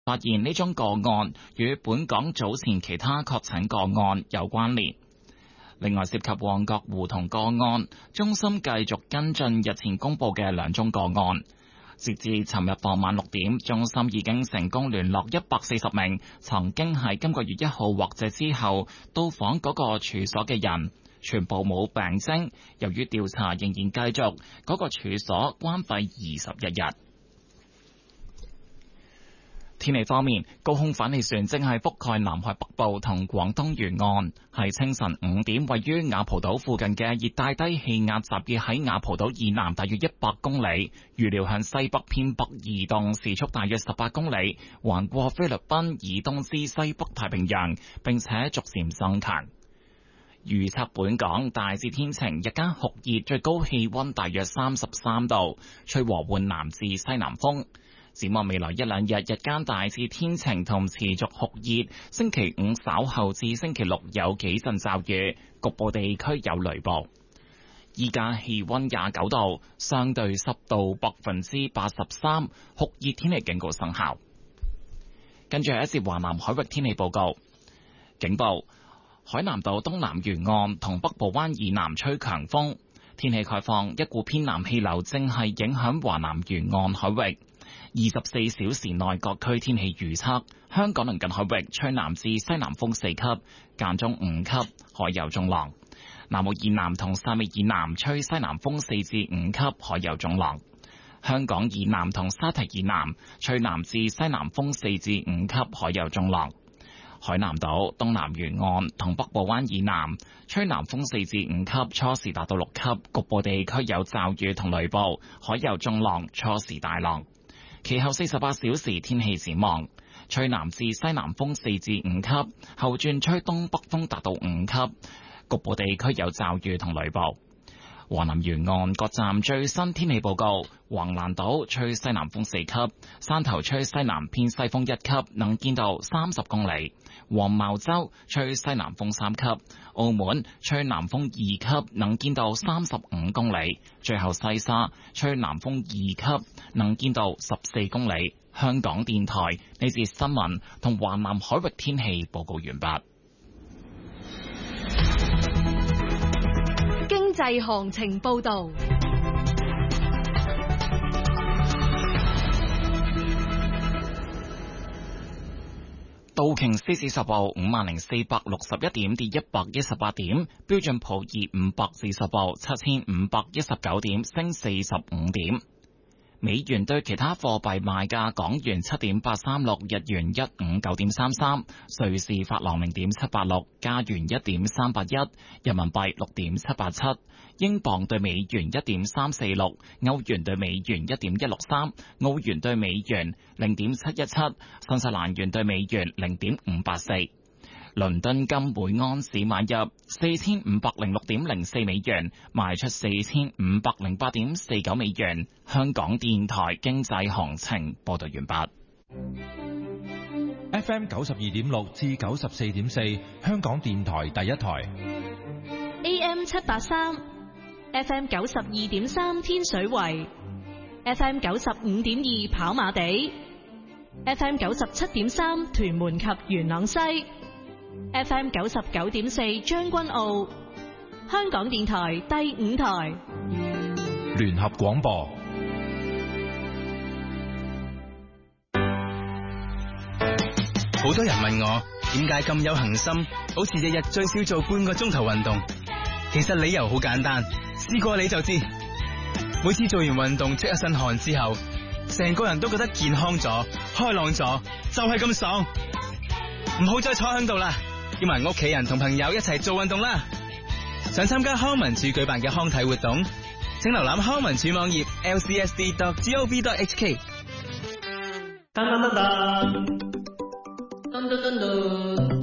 發現呢宗個案與本港早前其他確診個案有關聯。另外涉及旺角胡同個案，中心繼續跟進日前公布嘅2宗個案。截至尋日傍晚6點，中心已經成功聯絡140名曾經喺今個月1號或者之後到訪嗰個處所嘅人，全部冇病徵。由於調查仍然繼續，嗰個處所關閉21日。天氣方面，高空反氣旋正係覆蓋南海北部同廣東沿岸。係清晨5點，位於雅蒲島附近嘅熱帶低氣壓集結喺雅蒲島以南大約100公里，預料向西北偏北移動，時速大約18公里，橫過菲律賓以東至西北太平洋，並且逐漸增強。預測本港大致天晴，日間酷熱，最高氣溫大約33度，吹和緩南至西南風。展望未來1-2日，日間大致天晴同持續酷熱。星期5稍後至星期6有幾陣驟雨，局部地區有雷暴。依家氣溫29度，相對濕度83%，酷熱天氣警告生效。跟住係一節華南海域天氣報告，警報：海南島東南沿岸同北部灣以南吹強風。天氣概況：一股偏南氣流正係影響華南沿岸海域。24小時內各區天氣預測：香港鄰近海域吹南至西南風4級，間中5級，海有中浪；南澳以南同汕尾以南吹西南風4至5級，海有中浪；香港以南同沙堤以南吹南至西南風4至5級，海有中浪；海南島東南沿岸同北部灣以南吹南風4至5級，初時達到6級，局部地區有驟雨同雷暴，海有中浪，初時大浪。其後48小時天氣展望：吹南至西南風4至5級，後轉吹東北風達到5級，局部地區有驟雨同雷暴。華南沿岸各站最新天氣報告：橫瀾島吹西南風4級，汕頭吹西南偏西風1級，能見度30公里；黃茅洲吹西南風3級，澳門吹南風2級，能見度35公里；最後西沙吹南風2級，能見度14公里。香港電台呢節新聞同華南海域天氣報告完畢。 經濟行情報道。 道瓊斯指數報50,461點，跌118點；標準普爾500指數報7,519點，升45點。美元對其他貨幣賣價：港元7.836，日元159.33，瑞士法郎0.786，加元1.381，人民幣6.787，英鎊對美元1.346，歐元對美元1.163，澳元對美元0.717，新西蘭元對美元0.584。倫敦金每盎司買入4506.04美元，賣出4508.49美元。香港電台經濟行情報道完畢。 FM 92.6至94.4，香港電台第一台。 AM 783 ，FM 92.3天水圍，FM 95.2跑馬地，FM 97.3屯門及元朗西。FM 99.4將軍澳，香港電台第5台聯合廣播。 好多人問我點解咁有恒心，好似日日最少做半個鐘頭運動。其實理由好簡單，試過你就知。每次做完運動出一身汗之後，成個人都覺得健康咗、開朗咗，就係咁爽。唔好再坐喺度啦，叫埋屋企人同朋友一齊做運動啦！想參加康文署舉辦嘅康體活動，請瀏覽康文署網頁 lcsd.gov.hk。 噔噔噔噔，噔噔噔噔。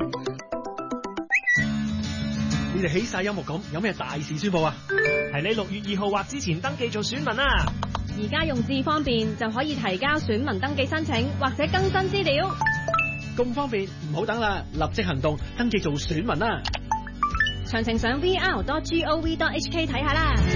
你哋起晒音樂咁，有咩大事宣佈啊？係你6月2號或之前登記做選民啊！ 而家用智方便就可以提交選民登記申請或者更新資料。 咁方便，唔好等啦，立即行動，登記做選民啦！ 詳情上 vr.gov.hk 睇下啦。